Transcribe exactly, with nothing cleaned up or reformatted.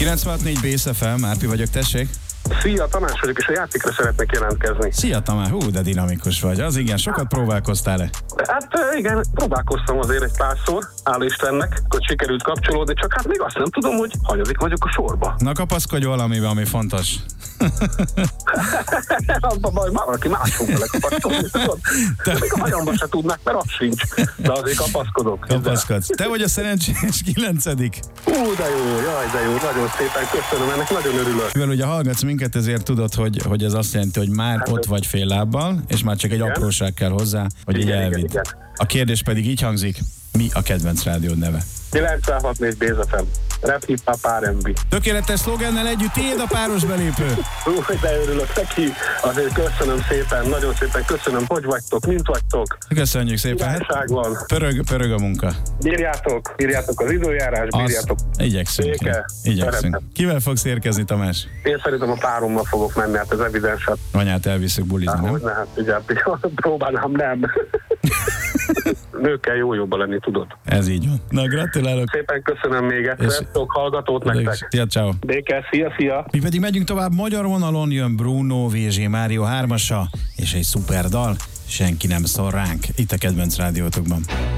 kilencvenhat négy bé es ef em, Árpi vagyok, tessék. Szia, Tamás vagyok, és a játékra szeretnék jelentkezni. Szia Tamás, hú, de dinamikus vagy. Az igen, sokat próbálkoztál-e? Hát igen, próbálkoztam azért egy párszor, hála Istennek, hogy sikerült kapcsolódni, csak hát még azt nem tudom, hogy hanyadik vagyok a sorba. Na kapaszkodj valamiben, ami fontos. Abban baj, már valaki más fog vele kapaszkodni. Még a hajamba se tudnak, mert az sincs. De azért kapaszkodok. Kapaszkodsz. Te vagy a szerencsés kilencedik. Ú, de jó, jaj, de jó, nagyon szépen köszönöm, ennek nagyon örülök. Mivel ugye hallgatsz minket, ezért tudod, hogy, hogy ez azt jelenti, hogy már hát ott vagy fél lábbal, és már csak egy igen. apróság kell hozzá, hogy így elvidd. A kérdés pedig így hangzik, mi a kedvenc rádiód neve? kilencvenhat négy bé es ef em. Rap, hip-hop, er and bé. Tökéletes szlogennel együtt tiéd a páros belépő. Ú, de örülök neki. Azért köszönöm szépen, nagyon szépen köszönöm, hogy vagytok, mint vagytok. Köszönjük szépen. Hát, van. Pörög, pörög a munka. Bírjátok, bírjátok az időjárás, bírjátok. Az, igyekszünk. Béke, igyekszünk. szeretem. Kivel fogsz érkezni, Tamás? Én szerintem a párommal fogok menni, hát ez evidens. Anyát elviszük bulizni, nem? Ne, hát ugye, próbálnám, nem. Nőkkel jó jobban lenni, tudod. Ez így van. Na, gratulálok. Szépen köszönöm még egyszer, sok hallgatót nektek. Szia, ciao. Béke, szia, szia. Mi pedig megyünk tovább, magyar vonalon jön Bruno, vé zsé Mário hármasa, és egy szuper dal, senki nem szól ránk, itt a kedvenc rádiótokban.